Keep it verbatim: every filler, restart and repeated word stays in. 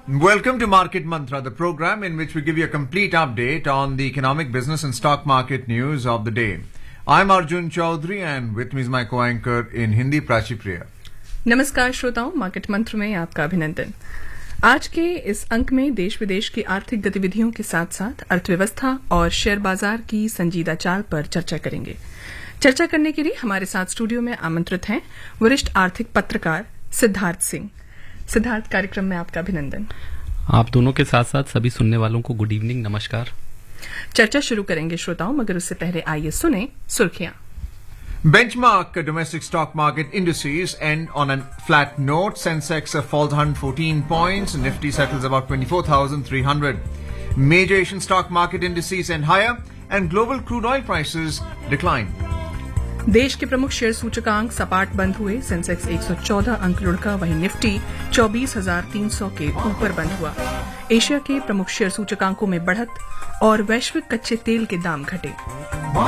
Welcome to Market Mantra, the program in which we give you a complete update on the economic, business and stock market news of the day. I'm Arjun Chaudhary and with me is my co-anchor in Hindi, Prachi Priya. नमस्कार श्रोताओं, market मंत्र में आपका अभिनंदन। आज के इस अंक में देश विदेश की आर्थिक गतिविधियों के साथ साथ अर्थव्यवस्था और शेयर बाजार की संजीदा चाल पर चर्चा करेंगे। चर्चा करने के लिए हमारे साथ स्टूडियो में आमंत्रित हैं वरिष्ठ आर्थिक पत्रकार सिद्धार्थ सिंह। सिद्धार्थ, कार्यक्रम में आपका अभिनंदन। आप दोनों के साथ साथ सभी सुनने वालों को गुड इवनिंग, नमस्कार। चर्चा शुरू करेंगे श्रोताओं, मगर उससे पहले आइए सुने सुर्खियां। Benchmark domestic stock market indices end on a flat note. Sensex falls one hundred fourteen points. Nifty settles about twenty-four thousand three hundred. Major Asian stock market indices end higher and global crude oil prices decline. देश के प्रमुख share सूचकांक सपाट बंद हुए। Sensex एक सौ चौदह अंक लुढ़का, वहीं निफ्टी चौबीस हजार तीन सौ के ऊपर बंद हुआ। एशिया के प्रमुख शेयर सूचकांकों में बढ़त और वैश्विक कच्चे तेल के दाम घटे।